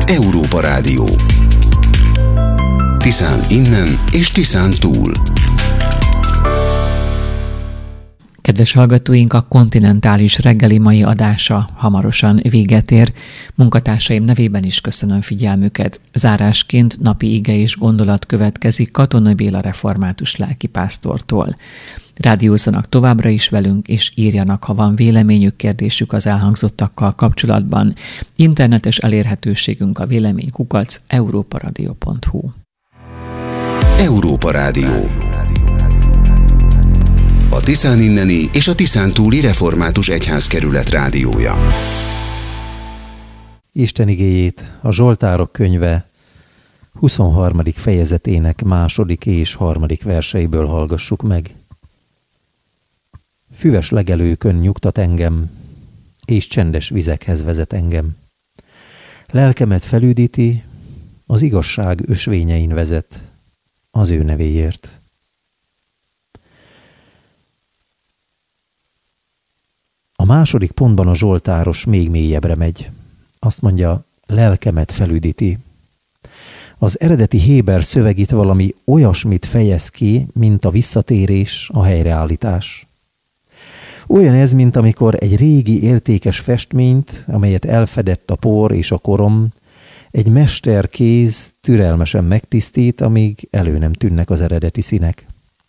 Európa Rádió. Tiszán innen és Tiszán túl. Kedves hallgatóink, a kontinentális reggeli mai adása hamarosan véget ér. Munkatársaim nevében is köszönöm figyelmüket. Zárásként napi ige és gondolat következik Katona Béla református lelkipásztortól. Rádiózzanak továbbra is velünk, és írjanak, ha van véleményük, kérdésük az elhangzottakkal kapcsolatban. Internetes elérhetőségünk a vélemény@europaradio.hu. Európa Rádió. A Tiszán inneni és a Tiszán túli református egyházkerület rádiója. Isten igéjét a Zsoltárok könyve 23. fejezetének 2. és 3. verseiből hallgassuk meg. Füves legelőkön nyugtat engem, és csendes vizekhez vezet engem. Lelkemet felüdíti, az igazság ösvényein vezet, az ő nevéért. A második pontban a zsoltáros még mélyebbre megy. Azt mondja, lelkemet felüdíti. Az eredeti héber szöveg itt valami olyasmit fejez ki, mint a visszatérés, a helyreállítás. Olyan ez, mint amikor egy régi értékes festményt, amelyet elfedett a por és a korom, egy mesterkéz türelmesen megtisztít, amíg elő nem tűnnek az eredeti színek.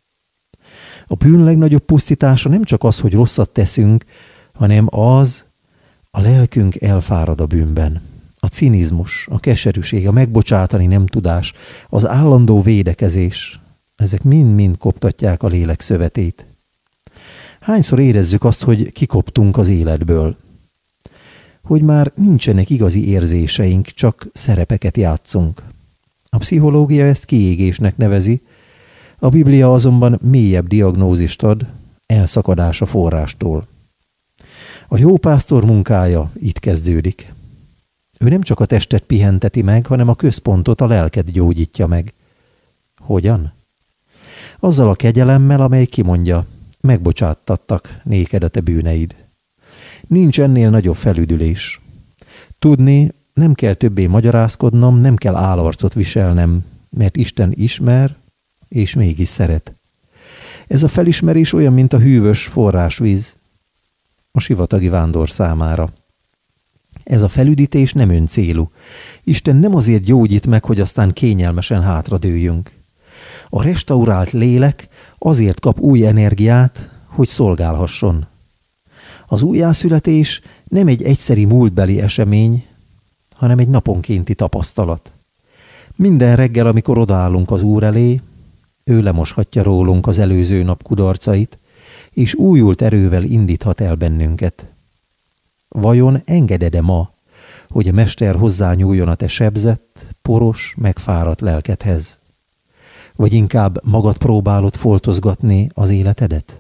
A bűn legnagyobb pusztítása nem csak az, hogy rosszat teszünk, hanem az, a lelkünk elfárad a bűnben. A cinizmus, a keserűség, a megbocsátani nem tudás, az állandó védekezés, ezek mind-mind koptatják a lélek szövetét. Hányszor érezzük azt, hogy kikoptunk az életből? Hogy már nincsenek igazi érzéseink, csak szerepeket játszunk. A pszichológia ezt kiégésnek nevezi, a Biblia azonban mélyebb diagnózist ad, elszakadás a forrástól. A jó pásztor munkája itt kezdődik. Ő nem csak a testet pihenteti meg, hanem a központot, a lelket gyógyítja meg. Hogyan? Azzal a kegyelemmel, amely kimondja, megbocsáttattak néked a te bűneid. Nincs ennél nagyobb felüdülés. Tudni, nem kell többé magyarázkodnom, nem kell álarcot viselnem, mert Isten ismer, és mégis szeret. Ez a felismerés olyan, mint a hűvös forrásvíz a sivatagi vándor számára. Ez a felüdítés nem öncélú. Isten nem azért gyógyít meg, hogy aztán kényelmesen hátradőljünk. A restaurált lélek azért kap új energiát, hogy szolgálhasson. Az újjászületés nem egy egyszeri múltbeli esemény, hanem egy naponkénti tapasztalat. Minden reggel, amikor odaállunk az Úr elé, ő lemoshatja rólunk az előző nap kudarcait, és újult erővel indíthat el bennünket. Vajon engeded-e ma, hogy a Mester hozzányúljon a te sebzett, poros, megfáradt lelkedhez? Vagy inkább magad próbálod foltozgatni az életedet?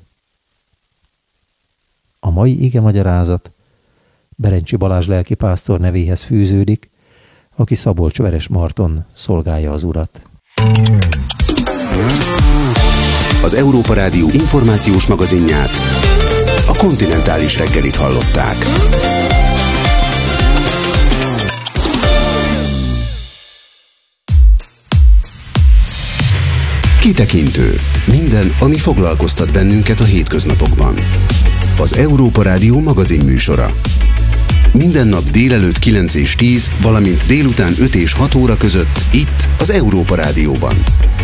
A mai igemagyarázat Berencsi Balázs lelkipásztor nevéhez fűződik, aki Szabolcs-Veres Marton szolgálja az Urat. Az Európa Rádió információs magazinját, a kontinentális reggelit hallották. Kitekintő. Minden, ami foglalkoztat bennünket a hétköznapokban. Az Európa Rádió magazin műsora. Minden nap délelőtt 9 és 10, valamint délután 5 és 6 óra között itt az Európa Rádióban.